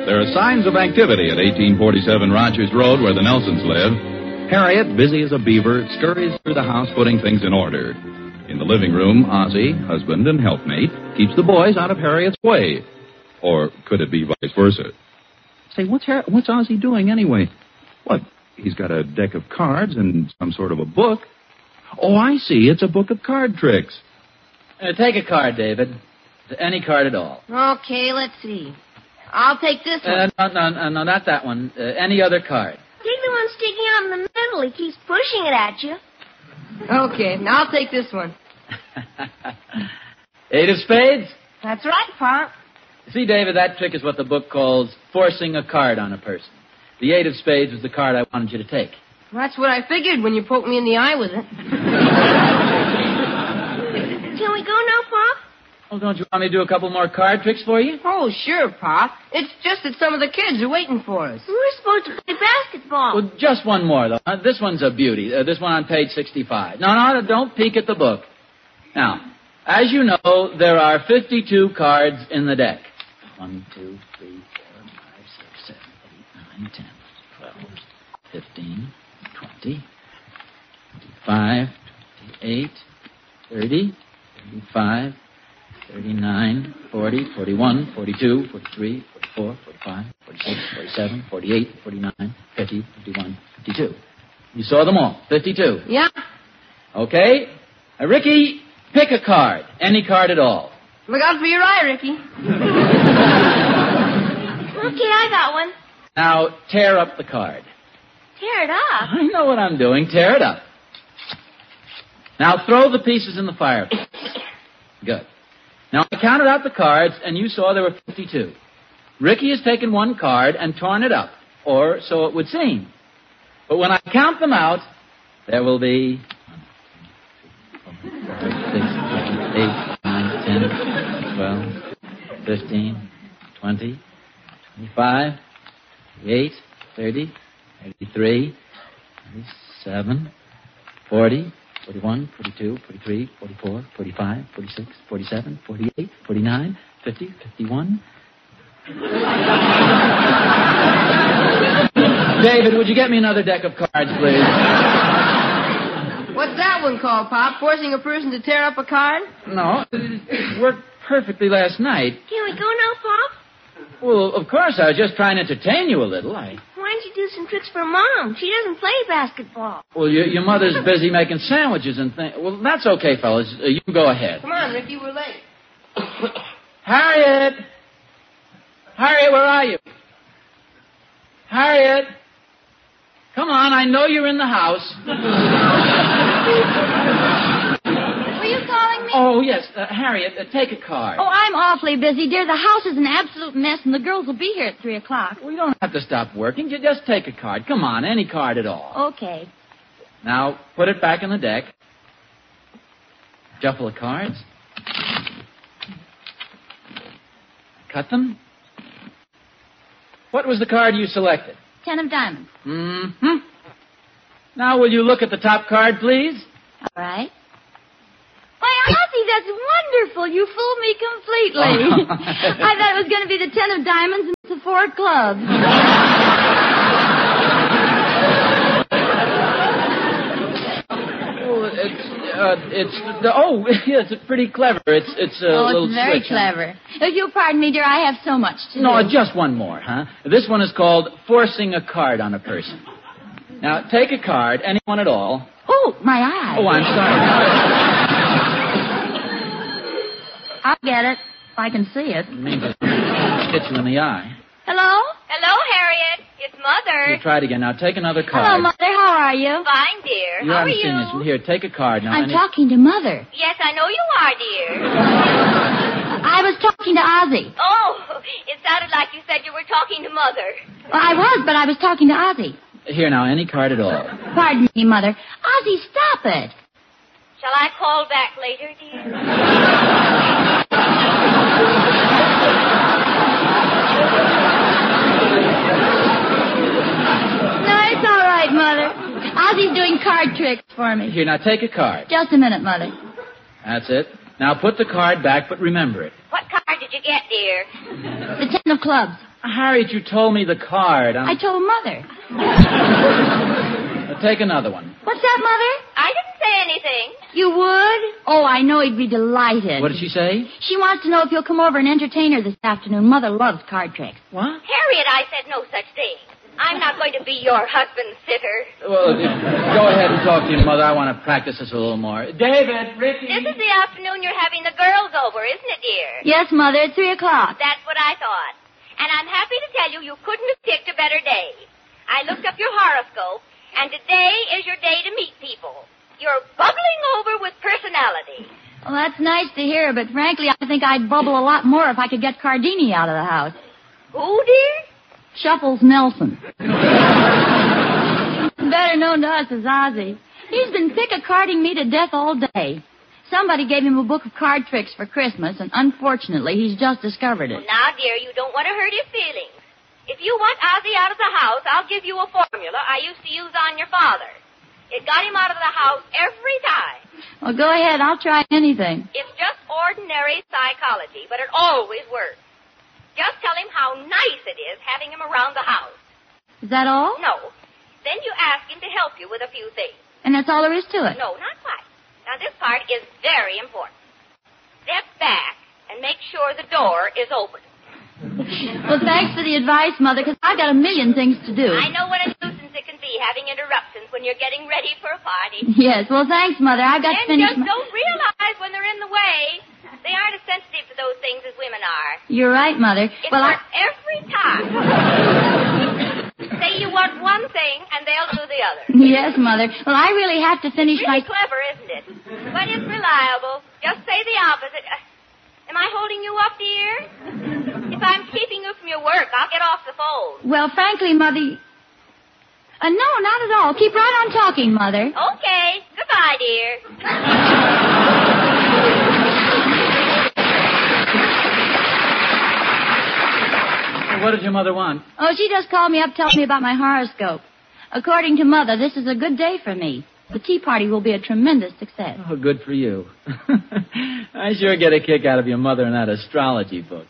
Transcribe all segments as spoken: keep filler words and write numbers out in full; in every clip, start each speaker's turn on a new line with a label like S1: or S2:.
S1: There are signs of activity at eighteen forty-seven Rogers Road where the Nelsons live. Harriet, busy as a beaver, scurries through the house putting things in order. In the living room, Ozzie, husband and helpmate, keeps the boys out of Harriet's way. Or could it be vice versa? Say, what's Har- what's Ozzie doing anyway? What? He's got a deck of cards and some sort of a book. Oh, I see. It's a book of card tricks.
S2: Uh, take a card, David. Any card at all.
S3: Okay, let's see. I'll take this one.
S2: Uh, no, no, no, no, not that one. Uh, any other card.
S4: Take the one sticking out in the middle. He keeps pushing it at you.
S3: Okay, now I'll take this one.
S2: Eight of spades?
S3: That's right, Pop.
S2: See, David, that trick is what the book calls forcing a card on a person. The eight of spades was the card I wanted you to take.
S3: That's what I figured when you poked me in the eye with it.
S4: Can we go now, Pop?
S2: Oh, don't you want me to do a couple more card tricks for you?
S3: Oh, sure, Pop. It's just that some of the kids are waiting for us.
S4: We're supposed to play basketball.
S2: Well, just one more, though. Uh, this one's a beauty. Uh, this one on page sixty-five. No, no, don't peek at the book. Now, as you know, there are fifty-two cards in the deck. One, two, three, four, five, six, seven, eight, nine, ten, twelve, fifteen, twenty, twenty-five, twenty-eight, thirty, thirty-five, thirty-nine, forty, forty-one, forty-two, forty-three, forty-four, forty-five, forty-six, forty-seven, forty-eight, forty-nine, fifty, fifty-one, fifty-two. You saw them all. fifty-two.
S3: Yeah.
S2: Okay. Uh, Ricky, pick a card. Any card at all.
S3: Look out for your eye, Ricky.
S4: Okay, I got one.
S2: Now, tear up the card.
S4: Tear it up.
S2: I know what I'm doing. Tear it up. Now, throw the pieces in the fireplace. Good. Now, I counted out the cards, and you saw there were fifty-two. Ricky has taken one card and torn it up, or so it would seem. But when I count them out, there will be five, six, seven, eight, nine, ten, twelve, fifteen, twenty, twenty-five, twenty-eight, thirty, thirty-three, thirty-seven, forty, forty-one, forty-two, forty-three, forty-four, forty-five, forty-six, forty-seven, forty-eight, forty-nine, fifty, fifty-one. David, would you get me another deck of cards, please?
S3: What's that one called, Pop? Forcing a person to tear up a card?
S2: No, it worked perfectly last night.
S4: Can we go now, Pop?
S2: Well, of course, I was just trying to entertain you a little. I...
S4: Why don't you do some tricks for Mom? She doesn't play basketball.
S2: Well, your, your mother's busy making sandwiches and things. Well, that's okay, fellas. Uh, you can go ahead.
S3: Come on, Ricky, we're late.
S2: Harriet! Harriet, where are you? Harriet! Come on, I know you're in the house.
S5: Were you calling me?
S2: Oh, yes. Uh, Harriet, uh, take a card.
S5: Oh, I'm awfully busy, dear. The house is an absolute mess, and the girls will be here at three o'clock.
S2: We don't have to stop working. You just take a card. Come on, any card at all.
S5: Okay.
S2: Now, put it back in the deck. Shuffle the cards. Cut them. What was the card you selected?
S5: Ten of diamonds.
S2: Mm-hmm. Now, will you look at the top card, please?
S5: All right. Why, Ozzie, that's wonderful. You fooled me completely. I thought it was going to be the ten of diamonds and the four of clubs.
S2: Oh, it's, uh, it's, the, oh, yes, it's pretty clever. It's, it's a
S5: oh,
S2: little
S5: it's very
S2: switch,
S5: clever. Huh? If you'll pardon me, dear, I have so much to
S2: No,
S5: do.
S2: just one more, huh? This one is called forcing a card on a person. Now, take a card, anyone at all.
S5: Oh, my eye.
S2: Oh, I'm sorry.
S5: I'll get it, if I can see it.
S2: It means I'll hit you in the eye.
S5: Hello?
S4: Hello, Harriet. It's Mother.
S2: You try it again. Now, take another card.
S5: Hello, Mother. How are you?
S4: Fine, dear.
S2: You
S4: How are
S2: haven't
S4: you?
S2: seen this. Here, take a card. Now,
S5: I'm
S2: any-
S5: talking to Mother.
S4: Yes, I know you are, dear.
S5: I was talking to Ozzie.
S4: Oh, it sounded like you said you were talking to Mother.
S5: Well, I was, but I was talking to Ozzie.
S2: Here, now, any card at all.
S5: Pardon me, Mother. Ozzie, stop it.
S4: Shall I call back later, dear?
S5: No, it's all right, Mother. Ozzie's doing card tricks for me.
S2: Here, now, take a card.
S5: Just a minute, Mother.
S2: That's it. Now, put the card back, but remember it.
S4: What card did you get, dear?
S5: The ten of clubs.
S2: Harriet, you told me the card. I'm...
S5: I told Mother.
S2: Uh, take another one.
S5: What's that, Mother?
S4: I didn't say anything.
S5: You would? Oh, I know he'd be delighted.
S2: What did she say?
S5: She wants to know if you'll come over and entertain her this afternoon. Mother loves card tricks.
S2: What?
S4: Harriet, I said no such thing. I'm not going to be your husband's sitter.
S2: Well, go ahead and talk to your mother. I want to practice this a little more. David, Ricky.
S4: This is the afternoon you're having the girls over, isn't it, dear?
S5: Yes, Mother. It's three o'clock.
S4: That's what I thought. And I'm happy to tell you you couldn't have picked a better day. I looked up your horoscope, and today is your day to meet people. You're bubbling over with personality.
S5: Well, that's nice to hear, but frankly, I think I'd bubble a lot more if I could get Cardini out of the house.
S4: Who, dear?
S5: Shuffles Nelson. Better known to us as Ozzy. He's been pick-a-carding me to death all day. Somebody gave him a book of card tricks for Christmas, and unfortunately, he's just discovered it.
S4: Well, now, dear, you don't want to hurt his feelings. If you want Ozzy out of the house, I'll give you a formula I used to use on your father. It got him out of the house every time.
S5: Well, go ahead. I'll try anything.
S4: It's just ordinary psychology, but it always works. Just tell him how nice it is having him around the house.
S5: Is that all?
S4: No. Then you ask him to help you with a few things.
S5: And that's all there is to it?
S4: No, not quite. Now, this part is very important. Step back and make sure the door is open.
S5: Well, thanks for the advice, Mother, because I've got a million things to do.
S4: I know what a nuisance it can be having interruptions when you're getting ready for a party.
S5: Yes, well, thanks, Mother. I've got
S4: Then
S5: to finish
S4: just
S5: my...
S4: don't realize when they're in the way. They aren't as sensitive to those things as women are.
S5: You're right, Mother.
S4: It
S5: well,
S4: works
S5: I...
S4: every time. Say you want one thing, and they'll do the other.
S5: Yes, Mother. Well, I really have to finish
S4: Really
S5: my...
S4: clever, isn't it? But it's reliable. Just say the opposite. Uh, am I holding you up, dear? If I'm keeping you from your work, I'll get off the phone.
S5: Well, frankly, Mother... Uh, no, not at all. Keep right on talking, Mother.
S4: Okay. Goodbye, dear.
S2: What did your mother want?
S5: Oh, she just called me up telling me about my horoscope. According to Mother, this is a good day for me. The tea party will be a tremendous success.
S2: Oh, good for you. I sure get a kick out of your mother and that astrology book.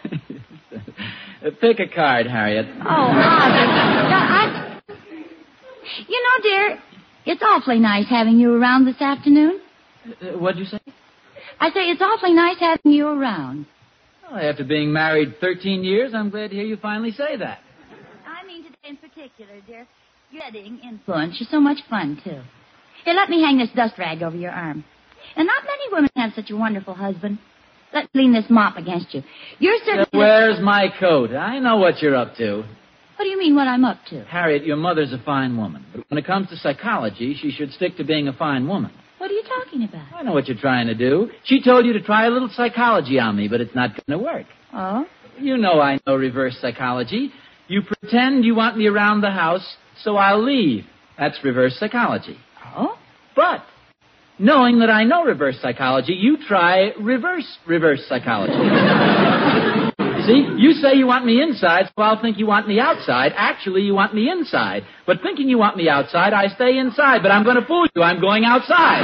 S2: Pick a card, Harriet.
S5: Oh, I... You know, dear, it's awfully nice having you around this afternoon.
S2: Uh, what'd you say?
S5: I say it's awfully nice having you around.
S2: Well, after being married thirteen years, I'm glad to hear you finally say that.
S5: I mean today in particular, dear. Your wedding influence. You're so much fun, too. Here, let me hang this dust rag over your arm. And not many women have such a wonderful husband. Let's lean this mop against you. You're certainly...
S2: Uh, where's my coat? I know what you're up to.
S5: What do you mean what I'm up to?
S2: Harriet, your mother's a fine woman. But when it comes to psychology, she should stick to being a fine woman.
S5: What are you talking about?
S2: I know what you're trying to do. She told you to try a little psychology on me, but it's not going to work.
S5: Oh?
S2: You know I know reverse psychology. You pretend you want me around the house, so I'll leave. That's reverse psychology.
S5: Oh?
S2: But, knowing that I know reverse psychology, you try reverse reverse psychology. See, you say you want me inside, so I'll think you want me outside. Actually, you want me inside. But thinking you want me outside, I stay inside. But I'm going to fool you. I'm going outside.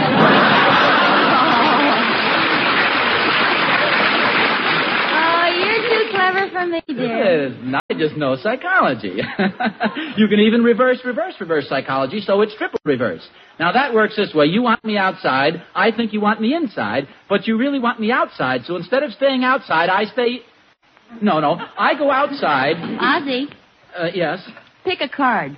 S5: Oh, you're too clever for me, dear.
S2: Yes, I just know psychology. You can even reverse, reverse, reverse psychology, so it's triple reverse. Now, that works this way. You want me outside. I think you want me inside. But you really want me outside. So instead of staying outside, I stay... No, no. I go outside.
S5: Ozzy.
S2: Uh, yes?
S5: Pick a card.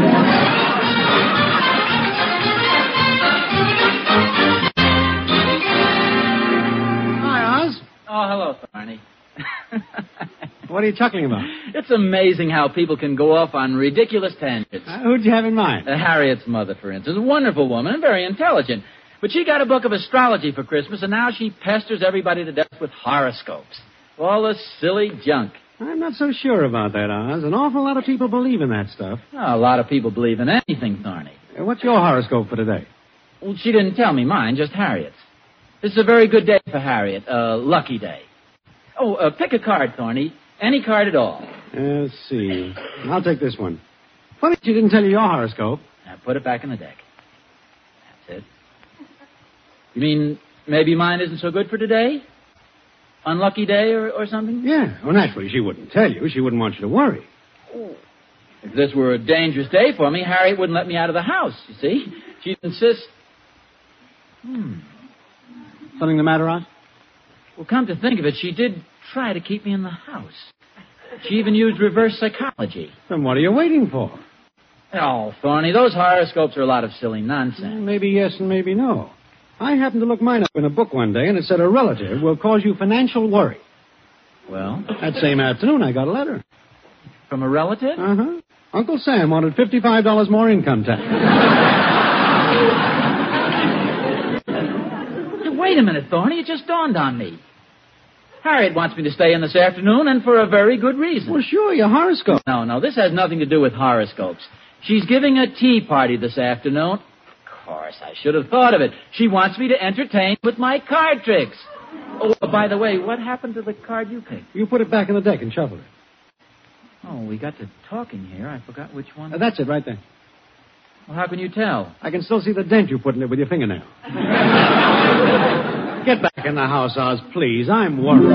S6: Hi, Oz.
S2: Oh, hello, Thorny.
S6: What are you chuckling about?
S2: It's amazing how people can go off on ridiculous tangents.
S6: Uh, who'd you have in mind?
S2: Uh, Harriet's mother, for instance. A wonderful woman and very intelligent. But she got a book of astrology for Christmas, and now she pesters everybody to death with horoscopes. All the silly junk.
S6: I'm not so sure about that, Oz. An awful lot of people believe in that stuff.
S2: Oh, a lot of people believe in anything, Thorny.
S6: Uh, what's your horoscope for today?
S2: Well, she didn't tell me mine, just Harriet's. This is a very good day for Harriet, a lucky day. Oh, uh, pick a card, Thorny. Any card at all.
S6: Uh, let's see. I'll take this one. Funny she didn't tell you your horoscope.
S2: Now, put it back in the deck. That's it. You mean maybe mine isn't so good for today? unlucky day or, or something?
S6: Yeah. Well, naturally, she wouldn't tell you. She wouldn't want you to worry.
S2: If this were a dangerous day for me, Harriet wouldn't let me out of the house, you see. She'd insist... Hmm.
S6: Something the matter, Oz?
S2: Well, come to think of it, she did try to keep me in the house. She even used reverse psychology.
S6: Then what are you waiting for?
S2: Oh, Thorny, those horoscopes are a lot of silly nonsense.
S6: Well, maybe yes and maybe no. I happened to look mine up in a book one day, and it said a relative will cause you financial worry.
S2: Well?
S6: That same afternoon, I got a letter.
S2: From a relative?
S6: Uh-huh. Uncle Sam wanted fifty-five dollars more income tax.
S2: Wait a minute, Thorny. It just dawned on me. Harriet wants me to stay in this afternoon, and for a very good reason.
S6: Well, sure, your horoscope.
S2: No, no, this has nothing to do with horoscopes. She's giving a tea party this afternoon. Of course, I should have thought of it. She wants me to entertain with my card tricks. Oh, by the way, what happened to the card you picked?
S6: You put it back in the deck and shuffle it.
S2: Oh, we got to talking here. I forgot which one.
S6: Uh, that's it right there.
S2: Well, how can you tell?
S6: I can still see the dent you put in it with your fingernail. Get back in the house, Oz, please. I'm worried.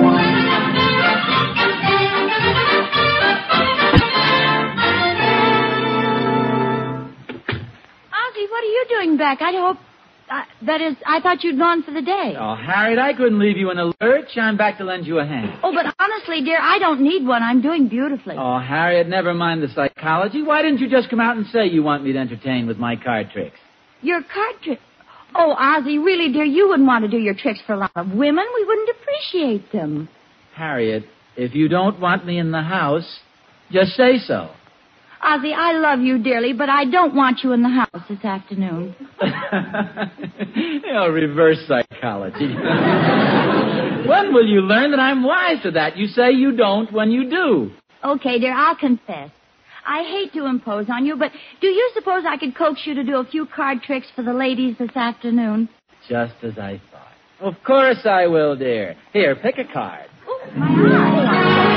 S5: Ozzy, what are you doing back? I hope... Uh, that is, I thought you'd gone for the day.
S2: Oh, Harriet, I couldn't leave you in a lurch. I'm back to lend you a hand.
S5: Oh, but honestly, dear, I don't need one. I'm doing beautifully.
S2: Oh, Harriet, never mind the psychology. Why didn't you just come out and say you want me to entertain with my card tricks?
S5: Your card trick? Oh, Ozzy, really, dear, you wouldn't want to do your tricks for a lot of women. We wouldn't appreciate them.
S2: Harriet, if you don't want me in the house, just say so.
S5: Ozzy, I love you dearly, but I don't want you in the house this afternoon.
S2: You know, reverse psychology. When will you learn that I'm wise to that? You say you don't when you do.
S5: Okay, dear, I'll confess. I hate to impose on you, but do you suppose I could coax you to do a few card tricks for the ladies this afternoon?
S2: Just as I thought. Of course I will, dear. Here, pick a card.
S5: Oh, my eye.